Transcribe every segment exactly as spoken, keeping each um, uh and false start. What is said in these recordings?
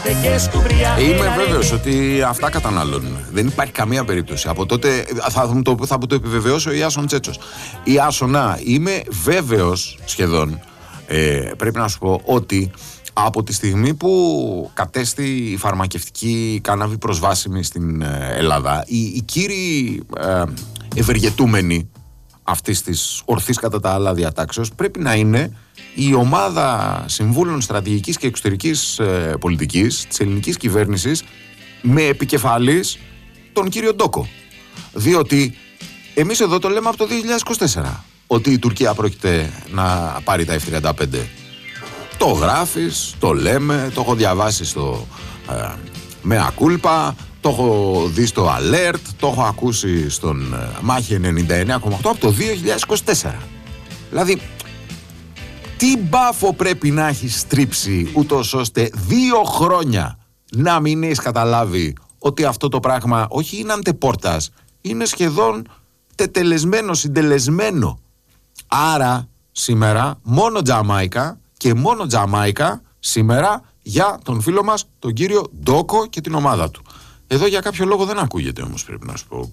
Είμαι βέβαιος ότι αυτά καταναλώνουν. Δεν υπάρχει καμία περίπτωση. Από τότε θα μου το, θα μου το επιβεβαιώσει ο Ιάσον Τσέτσος. Ιάσονα, είμαι βέβαιος σχεδόν, ε, πρέπει να σου πω, ότι από τη στιγμή που κατέστη η φαρμακευτική κάναβη προσβάσιμη στην Ελλάδα, οι, οι κύριοι ε, ευεργετούμενοι αυτής της ορθής κατά τα άλλα διατάξεως πρέπει να είναι η ομάδα συμβούλων στρατηγικής και εξωτερικής ε, πολιτικής της ελληνικής κυβέρνησης με επικεφαλής τον κύριο Ντόκο. Διότι εμείς εδώ το λέμε από το δύο χιλιάδες είκοσι τέσσερα ότι η Τουρκία πρόκειται να πάρει τα εφ τριάντα πέντε. Το γράφεις, το λέμε, το έχω διαβάσει στο ε, Mea Culpa, το έχω δει στο Alert, το έχω ακούσει στον ε, Μάχη ενενήντα εννέα κόμμα οκτώ από το δύο χιλιάδες είκοσι τέσσερα. Δηλαδή, τι μπάφο πρέπει να έχει στρίψει ούτως ώστε δύο χρόνια να μην έχεις καταλάβει ότι αυτό το πράγμα όχι είναι αντεπόρτας, είναι σχεδόν τετελεσμένο, συντελεσμένο. Άρα σήμερα μόνο Τζαμάικα και μόνο Τζαμάικα σήμερα για τον φίλο μας τον κύριο Ντόκο και την ομάδα του. Εδώ για κάποιο λόγο δεν ακούγεται όμως, πρέπει να σου πω.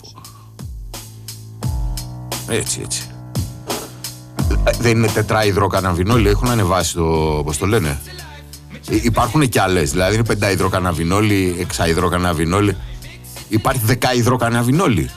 Έτσι έτσι. Δεν είναι τετράϊδροκαναβινόλοι, έχουν ανεβάσει το, πώς το λένε. Υπάρχουν και άλλες, δηλαδή είναι πεντάϊδροκαναβινόλοι, εξάϊδροκαναβινόλοι. Υπάρχει δεκάϊδροκαναβινόλοι.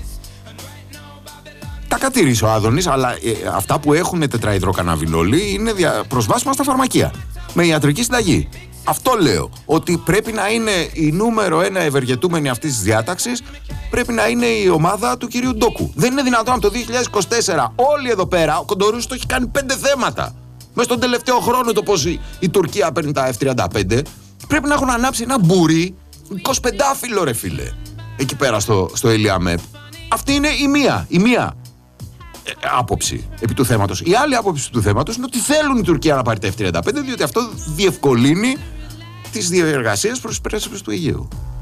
Τα κατήρισε ο Άδωνης, αλλά ε, αυτά που έχουν τετραϊδροκαναβινόλοι είναι δια... προσβάσιμα στα φαρμακεία. Με ιατρική συνταγή. Αυτό λέω. Ότι πρέπει να είναι η νούμερο ένα ευεργετούμενη αυτής της διάταξης, πρέπει να είναι η ομάδα του κυρίου Ντόκου. Δεν είναι δυνατόν από το δύο χιλιάδες είκοσι τέσσερα όλοι εδώ πέρα, ο Κοντορούς το έχει κάνει πέντε θέματα. Μες στον τελευταίο χρόνο το πώς η, η Τουρκία παίρνει τα εφ τριάντα πέντε, πρέπει να έχουν ανάψει ένα μπουρί εικοσιπεντάφυλλο ρε φίλε. Εκεί πέρα στο, στο Ελιαμέπ. Αυτή είναι η μία. Η μία. άποψη επί του θέματος. Η άλλη άποψη του θέματος είναι ότι θέλουν η Τουρκία να πάρει τα εφ τριάντα πέντε, διότι αυτό διευκολύνει τις διεργασίες προς τις υπεράσπιση του Αιγαίου.